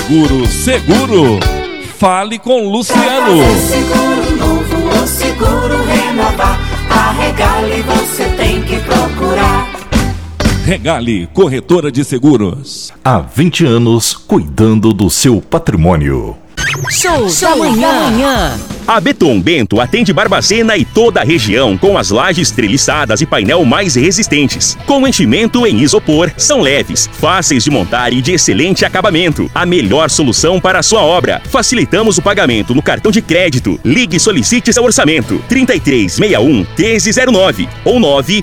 seguro, seguro. Fale com Luciano. Seguro novo ou seguro renovar. A Regale você tem que procurar. Regale, corretora de seguros. Há 20 anos, cuidando do seu patrimônio. Show da manhã. A Beton Bento atende Barbacena e toda a região com as lajes treliçadas e painel mais resistentes. Com enchimento em isopor, são leves, fáceis de montar e de excelente acabamento. A melhor solução para a sua obra. Facilitamos o pagamento no cartão de crédito. Ligue e solicite seu orçamento. 3361-1309 ou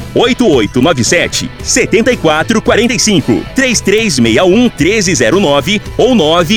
98897-7445. 3361-1309 ou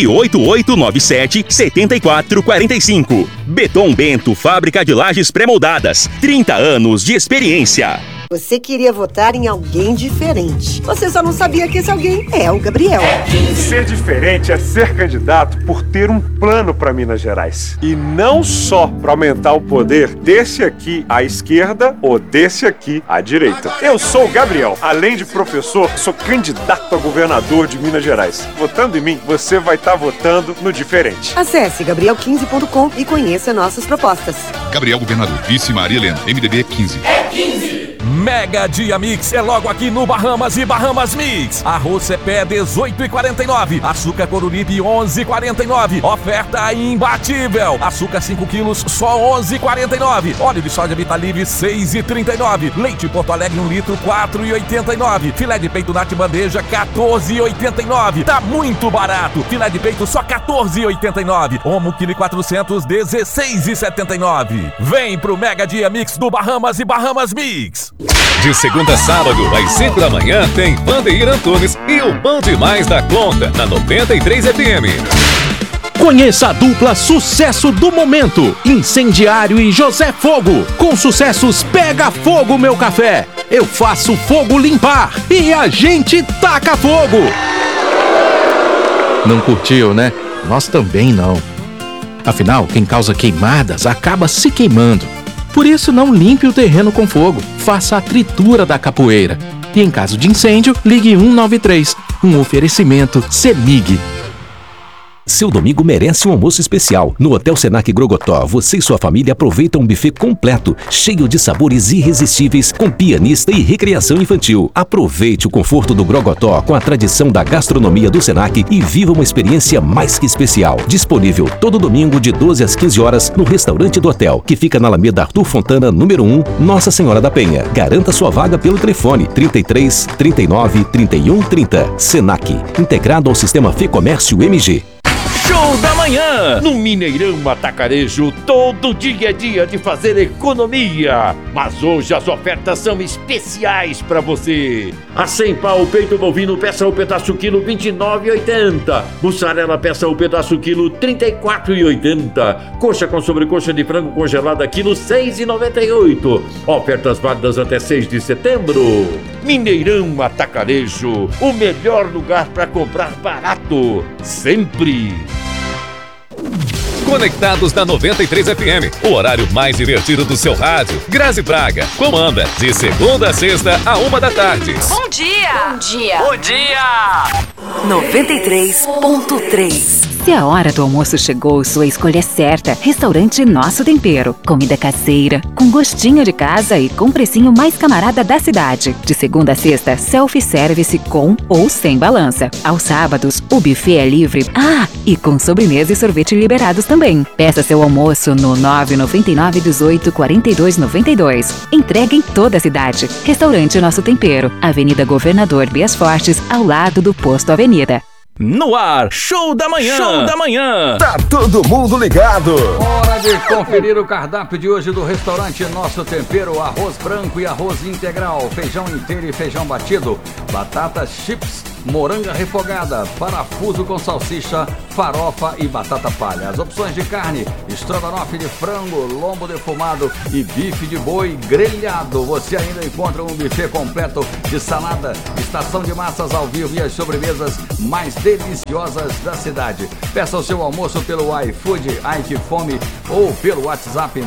98897-7445. Beton Bento, fábrica de lajes pré-moldadas. 30 anos de experiência. Você queria votar em alguém diferente. Você só não sabia que esse alguém é o Gabriel. Ser diferente é ser candidato por ter um plano para Minas Gerais. E não só para aumentar o poder desse aqui à esquerda ou desse aqui à direita. Eu sou o Gabriel. Além de professor, sou candidato a governador de Minas Gerais. Votando em mim, você vai estar votando no diferente. Acesse gabriel15.com e conheça nossas propostas. Gabriel Governador, vice Maria Helena, MDB 15. É 15. Mega Dia Mix é logo aqui no Bahamas e Bahamas Mix. Arroz Cepé 18,49. Açúcar Coruripe 11,49. Oferta imbatível. Açúcar 5 quilos só 11,49. Óleo de soja Vitalive 6,39. Leite Porto Alegre 1 litro 4,89. Filé de peito Nati Bandeja 14,89. Tá muito barato. Filé de peito só 14,89. Omo quilo 400 16,79. Vem pro Mega Dia Mix do Bahamas e Bahamas Mix. De segunda a sábado, às 5 da manhã, tem Vandeir Antunes e o Bom Demais da Conta, na 93 FM. Conheça a dupla sucesso do momento, Incendiário e José Fogo. Com sucessos Pega Fogo Meu Café, Eu Faço Fogo Limpar e A Gente Taca Fogo. Não curtiu, né? Nós também não. Afinal, quem causa queimadas acaba se queimando. Por isso, não limpe o terreno com fogo. Faça a tritura da capoeira. E em caso de incêndio, ligue 193. Um oferecimento CEMIG. Seu domingo merece um almoço especial. No Hotel Senac Grogotó, você e sua família aproveitam um buffet completo, cheio de sabores irresistíveis, com pianista e recreação infantil. Aproveite o conforto do Grogotó com a tradição da gastronomia do Senac e viva uma experiência mais que especial. Disponível todo domingo de 12 às 15 horas no restaurante do hotel, que fica na Alameda Arthur Fontana, número 1, Nossa Senhora da Penha. Garanta sua vaga pelo telefone 33 39 31 30. Senac, integrado ao sistema Fê-Comércio MG. Show da manhã! No Mineirão Atacarejo, todo dia é dia de fazer economia. Mas hoje as ofertas são especiais para você. A 100 pau, peito bovino, peça o pedaço quilo, R$ 29,80. Mussarela, peça o pedaço quilo, R$ 34,80. Coxa com sobrecoxa de frango congelada, quilo, R$ 6,98. Ofertas válidas até 6 de setembro. Mineirão Atacarejo, o melhor lugar para comprar barato, sempre. Conectados na 93 FM, o horário mais divertido do seu rádio. Grazi Braga comanda de segunda a sexta, à 1 da tarde. Bom dia! Bom dia! Bom dia! 93.3. Se a hora do almoço chegou, sua escolha é certa. Restaurante Nosso Tempero. Comida caseira, com gostinho de casa e com precinho mais camarada da cidade. De segunda a sexta, self-service com ou sem balança. Aos sábados, o buffet é livre. Ah, e com sobremesa e sorvete liberados também. Peça seu almoço no 999 18 42 92. Entrega em toda a cidade. Restaurante Nosso Tempero. Avenida Governador Bias Fortes, ao lado do Posto Avenida. No ar, Show da Manhã! Show da Manhã! Tá todo mundo ligado! Hora de conferir o cardápio de hoje do restaurante Nosso Tempero. Arroz branco e arroz integral, feijão inteiro e feijão batido, batatas chips, moranga refogada, parafuso com salsicha, farofa e batata palha. As opções de carne: estrogonofe de frango, lombo defumado e bife de boi grelhado. Você ainda encontra um buffet completo de salada, estação de massas ao vivo e as sobremesas mais deliciosas da cidade. Peça o seu almoço pelo iFood. Ai que fome! ou pelo WhatsApp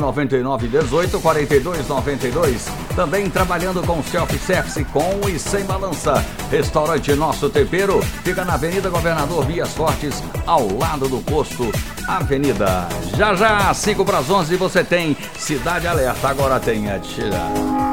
999-18-4292. Também trabalhando com self-service com e sem balança. Restaurante Nosso Tempero fica na Avenida Governador Vias Fortes, ao lado do posto Avenida. Já, 5 para as 11, você tem Cidade Alerta. Agora tem a tirar.